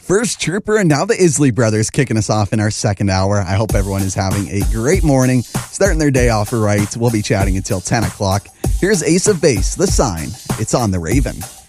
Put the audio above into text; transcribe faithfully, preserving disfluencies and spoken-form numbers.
First Trooper and now the Isley Brothers kicking us off in our second hour. I hope everyone is having a great morning, starting their day off right. We'll be chatting until ten o'clock. Here's Ace of Base, The Sign. It's on the Raven.